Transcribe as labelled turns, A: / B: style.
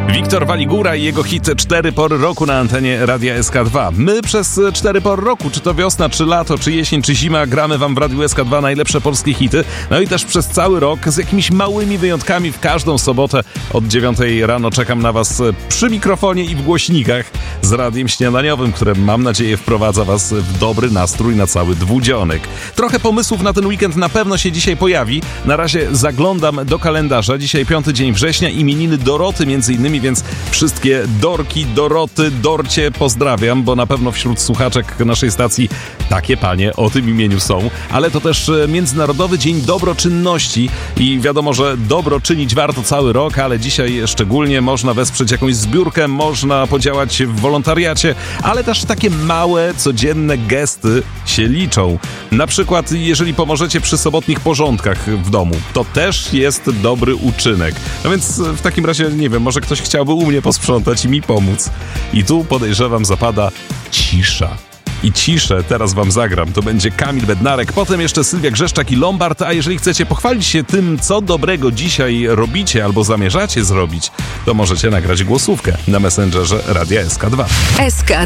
A: Wiktor Waligura i jego hit 4 pory roku na antenie Radia SK2. My przez 4 pory roku, czy to wiosna, czy lato, czy jesień, czy zima, gramy wam w Radiu SK2 najlepsze polskie hity. No i też przez cały rok z jakimiś małymi wyjątkami w każdą sobotę od 9 rano czekam na was przy mikrofonie i w głośnikach z radiem śniadaniowym, które mam nadzieję wprowadza was w dobry nastrój na cały dwudzionek. Trochę pomysłów na ten weekend na pewno się dzisiaj pojawi. Na razie zaglądam do kalendarza. Dzisiaj 5 dzień września, imieniny Doroty między innymi, więc wszystkie Dorki, Doroty, Dorcie pozdrawiam, bo na pewno wśród słuchaczek naszej stacji takie panie o tym imieniu są. Ale to też Międzynarodowy Dzień Dobroczynności i wiadomo, że dobro czynić warto cały rok, ale dzisiaj szczególnie można wesprzeć jakąś zbiórkę, można podziałać w wolontariacie, ale też takie małe, codzienne gesty się liczą. Na przykład, jeżeli pomożecie przy sobotnich porządkach w domu, to też jest dobry uczynek. No więc w takim razie, nie wiem, może ktoś chciałby u mnie posprzątać i mi pomóc. I tu podejrzewam zapada cisza. I ciszę teraz wam zagram. To będzie Kamil Bednarek, potem jeszcze Sylwia Grzeszczak i Lombard, a jeżeli chcecie pochwalić się tym, co dobrego dzisiaj robicie albo zamierzacie zrobić, to możecie nagrać głosówkę na Messengerze Radia SK2.
B: SK2